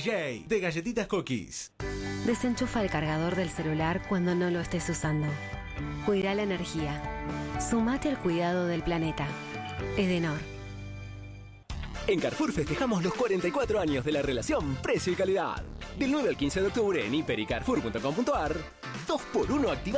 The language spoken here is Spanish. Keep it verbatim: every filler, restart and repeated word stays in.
J de Galletitas Cookies. Desenchufa el cargador del celular cuando no lo estés usando. Cuida la energía. Sumate al cuidado del planeta. Edenor. En Carrefour festejamos los cuarenta y cuatro años de la relación precio y calidad. Del nueve al quince de octubre en hiper y carrefour punto com punto ar, dos por uno activado.